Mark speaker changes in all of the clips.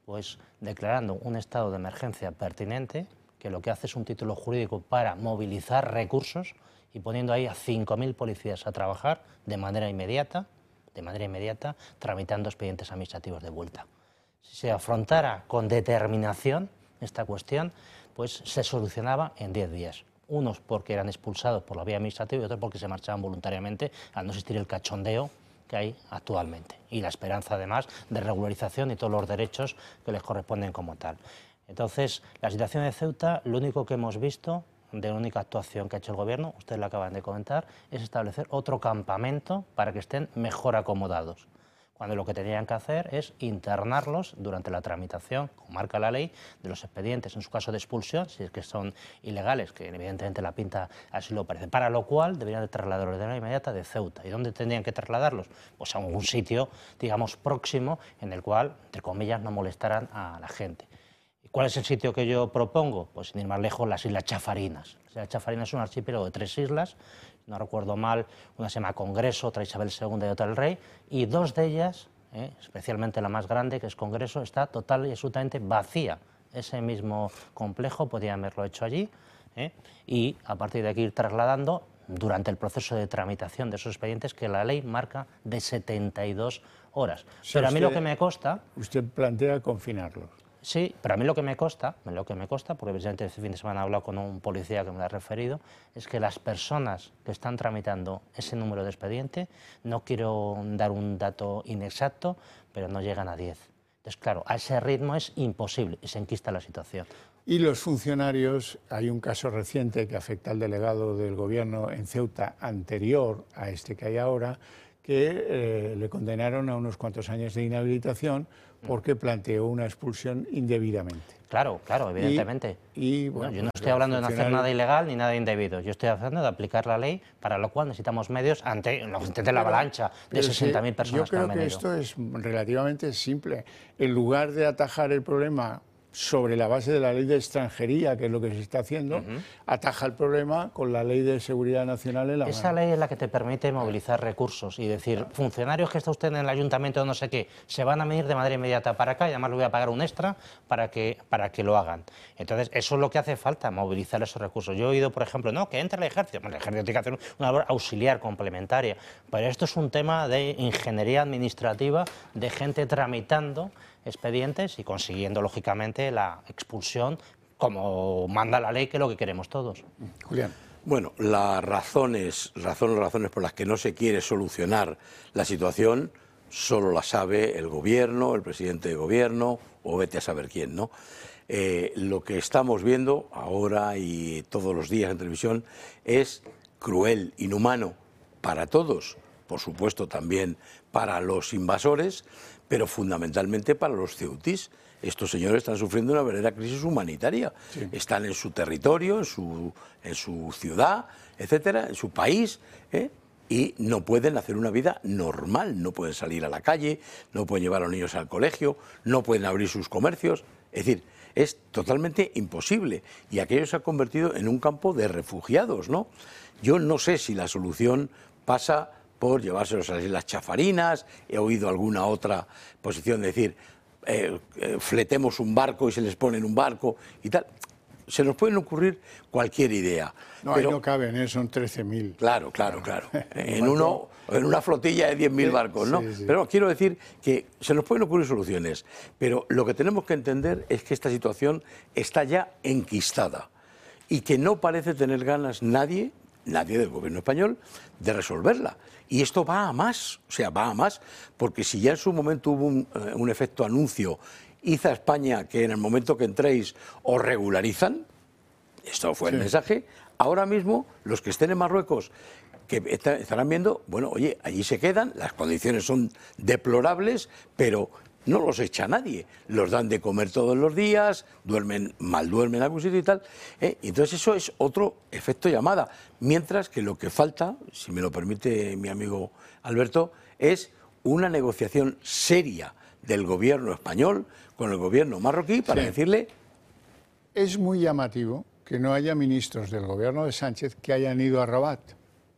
Speaker 1: pues declarando un estado de emergencia pertinente, que lo que hace es un título jurídico para movilizar recursos y poniendo ahí a 5.000 policías a trabajar de manera inmediata, tramitando expedientes administrativos de vuelta. Si se afrontara con determinación esta cuestión, pues se solucionaba en 10 días. Unos porque eran expulsados por la vía administrativa y otros porque se marchaban voluntariamente al no existir el cachondeo que hay actualmente y la esperanza además de regularización y todos los derechos que les corresponden como tal. Entonces, la situación de Ceuta, lo único que hemos visto de la única actuación que ha hecho el Gobierno, ustedes lo acaban de comentar, es establecer otro campamento para que estén mejor acomodados, cuando lo que tenían que hacer es internarlos durante la tramitación, como marca la ley, de los expedientes, en su caso de expulsión, si es que son ilegales, que evidentemente la pinta así lo parece, para lo cual deberían de trasladarlos de manera inmediata de Ceuta. ¿Y dónde tendrían que trasladarlos? Pues a algún sitio, digamos, próximo, en el cual, entre comillas, no molestaran a la gente. ¿Cuál es el sitio que yo propongo? Pues sin ir más lejos, las Islas Chafarinas. Las Chafarinas es un archipiélago de 3 islas, no recuerdo mal, una se llama Congreso, otra Isabel II y otra El Rey, y 2 de ellas, especialmente la más grande, que es Congreso, está total y absolutamente vacía. Ese mismo complejo podían haberlo hecho allí, y a partir de aquí ir trasladando durante el proceso de tramitación de esos expedientes que la ley marca de 72 horas. Pero a mí lo que me consta...
Speaker 2: Usted plantea confinarlos.
Speaker 1: Sí, pero a mí lo que me consta, porque precisamente este fin de semana he hablado con un policía que me lo ha referido, es que las personas que están tramitando ese número de expediente, no quiero dar un dato inexacto, pero no llegan a 10. Entonces, claro, a ese ritmo es imposible y se enquista la situación.
Speaker 2: Y los funcionarios, hay un caso reciente que afecta al delegado del Gobierno en Ceuta anterior a este que hay ahora, que le condenaron a unos cuantos años de inhabilitación porque planteó una expulsión indebidamente.
Speaker 1: Claro, evidentemente.
Speaker 2: Bueno,
Speaker 1: yo no estoy hablando de no hacer nada ilegal ni nada indebido. Yo estoy hablando de aplicar la ley, para lo cual necesitamos medios ante la avalancha de 60.000 personas que han venido.
Speaker 2: Yo creo que esto es relativamente simple. En lugar de atajar el problema sobre la base de la ley de extranjería, que es lo que se está haciendo, ataja el problema con la ley de seguridad nacional en la mano.
Speaker 1: Esa ley es la que te permite movilizar recursos y decir, funcionarios que está usted en el ayuntamiento o no sé qué, se van a venir de manera inmediata para acá y además le voy a pagar un extra para que lo hagan. Entonces, eso es lo que hace falta, movilizar esos recursos. Yo he oído, por ejemplo, no, que entre el ejército. Bueno, el ejército tiene que hacer una labor auxiliar, complementaria, pero esto es un tema de ingeniería administrativa, de gente tramitando expedientes y consiguiendo, lógicamente, la expulsión como manda la ley, que es lo que queremos todos.
Speaker 2: Julián.
Speaker 3: Bueno, las razones por las que no se quiere solucionar la situación solo las sabe el Gobierno, el presidente de Gobierno o vete a saber quién, ¿no? Lo que estamos viendo ahora y todos los días en televisión es cruel, inhumano para todos, por supuesto también para los invasores, pero fundamentalmente para los ceutíes. Estos señores están sufriendo una verdadera crisis humanitaria. Sí. Están en su territorio, en su ciudad, etcétera, en su país, y no pueden hacer una vida normal. No pueden salir a la calle, no pueden llevar a los niños al colegio, no pueden abrir sus comercios. Es decir, es totalmente imposible. Y aquello se ha convertido en un campo de refugiados, ¿no? Yo no sé si la solución pasa por llevárselos a las Islas Chafarinas. He oído alguna otra posición de decir, fletemos un barco y se les pone en un barco y tal. Se nos pueden ocurrir cualquier idea.
Speaker 2: No, pero ahí no caben, son 13.000.
Speaker 3: Claro. En una flotilla de 10.000 barcos, ¿no? Sí. Pero quiero decir que se nos pueden ocurrir soluciones, pero lo que tenemos que entender es que esta situación está ya enquistada y que no parece tener ganas nadie del Gobierno español de resolverla. Y esto va a más, porque si ya en su momento hubo un efecto anuncio, hizo a España que en el momento que entréis os regularizan, esto fue el mensaje, ahora mismo los que estén en Marruecos, que estarán viendo, bueno, oye, allí se quedan, las condiciones son deplorables, pero no los echa nadie, los dan de comer todos los días, mal duermen en algún sitio y tal, y entonces eso es otro efecto llamada, mientras que lo que falta, si me lo permite mi amigo Alberto, es una negociación seria del Gobierno español con el Gobierno marroquí para decirle...
Speaker 2: Es muy llamativo que no haya ministros del Gobierno de Sánchez que hayan ido a Rabat.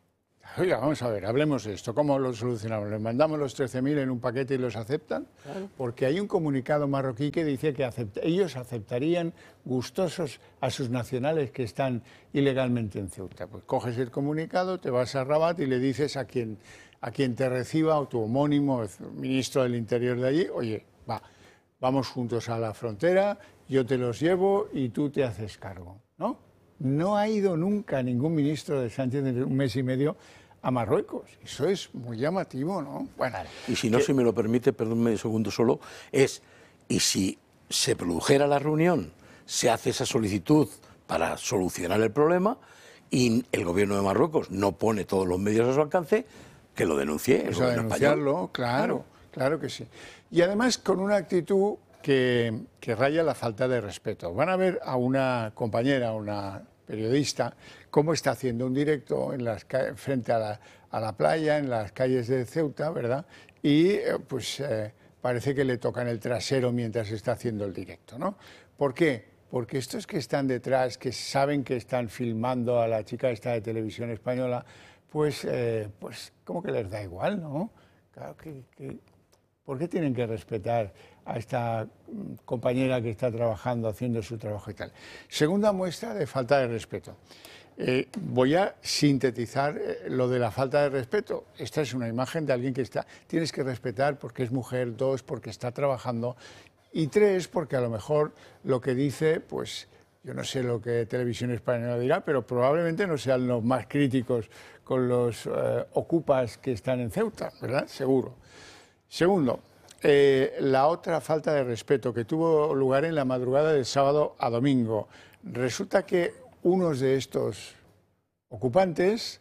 Speaker 2: Oiga, vamos a ver, hablemos de esto. ¿Cómo lo solucionamos? ¿Les mandamos los 13.000 en un paquete y los aceptan? Claro. Porque hay un comunicado marroquí que dice que ellos aceptarían gustosos a sus nacionales que están ilegalmente en Ceuta. Pues coges el comunicado, te vas a Rabat y le dices a quien te reciba, o tu homónimo, el ministro del Interior de allí, oye, vamos juntos a la frontera, yo te los llevo y tú te haces cargo, ¿no? No ha ido nunca ningún ministro de Sánchez en un mes y medio a Marruecos. Eso es muy llamativo, ¿no? Bueno,
Speaker 3: y si no, si me lo permite, perdón medio segundo solo, y si se produjera la reunión, se hace esa solicitud para solucionar el problema y el gobierno de Marruecos no pone todos los medios a su alcance, que lo denuncie el gobierno español.
Speaker 2: Claro que sí. Y además con una actitud que raya la falta de respeto. Van a ver a una compañera, una periodista, cómo está haciendo un directo frente a la playa, en las calles de Ceuta, ¿verdad? Y parece que le tocan el trasero mientras está haciendo el directo, ¿no? ¿Por qué? Porque estos que están detrás, que saben que están filmando a la chica esta de Televisión Española, pues como que les da igual, ¿no? Claro ¿por qué tienen que respetar a esta compañera que está trabajando, haciendo su trabajo y tal? Segunda muestra de falta de respeto. Voy a sintetizar lo de la falta de respeto. Esta es una imagen de alguien que tienes que respetar porque es mujer, 2, porque está trabajando, y 3, porque a lo mejor lo que dice, pues yo no sé lo que Televisión Española dirá, pero probablemente no sean los más críticos con los ocupas que están en Ceuta, ¿verdad? Seguro. Segundo, la otra falta de respeto que tuvo lugar en la madrugada del sábado a domingo. Resulta que unos de estos ocupantes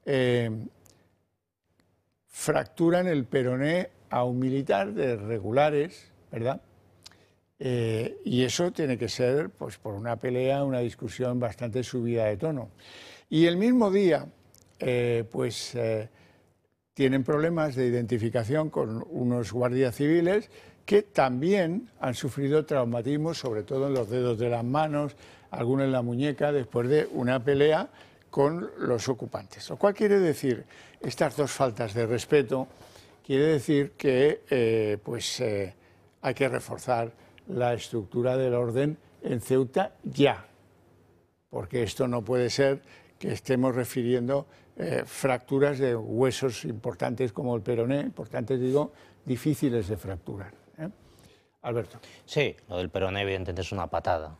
Speaker 2: fracturan el peroné a un militar de regulares, ¿verdad? Y eso tiene que ser pues, por una pelea, una discusión bastante subida de tono. Y el mismo día, tienen problemas de identificación con unos guardias civiles que también han sufrido traumatismos, sobre todo en los dedos de las manos, algunos en la muñeca, después de una pelea con los ocupantes. Lo cual quiere decir, estas dos faltas de respeto, quiere decir que hay que reforzar la estructura del orden en Ceuta ya, porque esto no puede ser que estemos refiriendo fracturas de huesos importantes como el peroné, importantes digo, difíciles de fracturar. Alberto.
Speaker 1: Sí, lo del peroné evidentemente es una patada,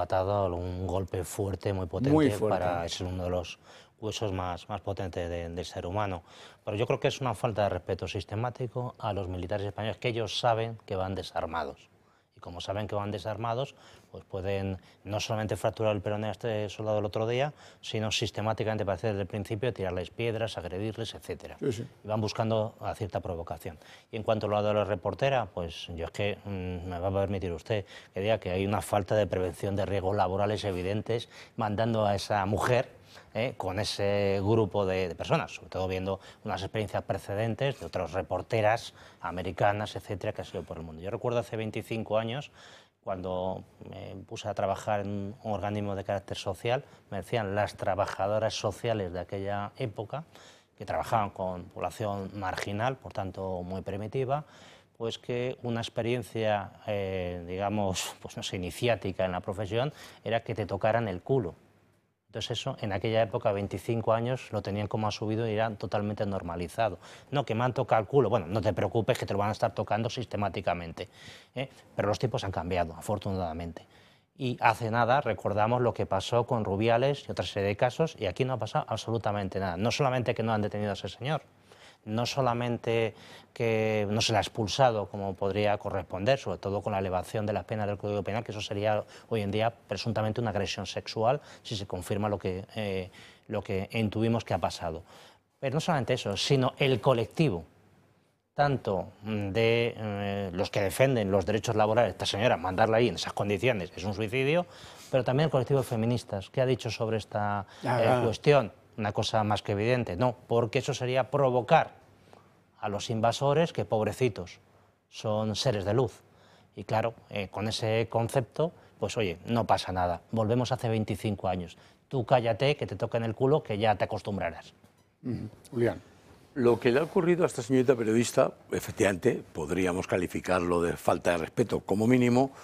Speaker 1: un golpe fuerte, muy potente, para ser uno de los huesos más potentes del ser humano. Pero yo creo que es una falta de respeto sistemático a los militares españoles, que ellos saben que van desarmados. Y como saben que van desarmados, pues pueden no solamente fracturar el peroné a este soldado el otro día, sino sistemáticamente, parece desde el principio, tirarles piedras, agredirles, etc. Sí. Y van buscando a cierta provocación. Y en cuanto a lo de la reportera, pues yo es que me va a permitir usted que diga que hay una falta de prevención de riesgos laborales evidentes, mandando a esa mujer con ese grupo de personas, sobre todo viendo unas experiencias precedentes de otras reporteras americanas, etcétera, que han sido por el mundo. Yo recuerdo hace 25 años, cuando me puse a trabajar en un organismo de carácter social, me decían las trabajadoras sociales de aquella época, que trabajaban con población marginal, por tanto muy primitiva, pues que una experiencia, digamos, pues no sé, iniciática en la profesión, era que te tocaran el culo. Entonces eso, en aquella época, 25 años, lo tenían como asumido y era totalmente normalizado. No, que me han tocado el culo. Bueno, no te preocupes, que te lo van a estar tocando sistemáticamente. Pero los tiempos han cambiado, afortunadamente. Y hace nada recordamos lo que pasó con Rubiales y otra serie de casos, y aquí no ha pasado absolutamente nada. No solamente que no han detenido a ese señor, no solamente que no se le ha expulsado como podría corresponder, sobre todo con la elevación de las penas del Código Penal, que eso sería hoy en día presuntamente una agresión sexual, si se confirma lo que intuimos que ha pasado. Pero no solamente eso, sino el colectivo, tanto de los que defienden los derechos laborales, esta señora, mandarla ahí en esas condiciones es un suicidio, pero también el colectivo de feministas, ¿qué ha dicho sobre esta cuestión? Una cosa más que evidente, no, porque eso sería provocar a los invasores, que pobrecitos, son seres de luz. Y claro, con ese concepto, pues oye, no pasa nada, volvemos hace 25 años. Tú cállate, que te toquen el culo, que ya te acostumbrarás.
Speaker 2: Julián.
Speaker 3: Lo que le ha ocurrido a esta señorita periodista, efectivamente, podríamos calificarlo de falta de respeto como mínimo,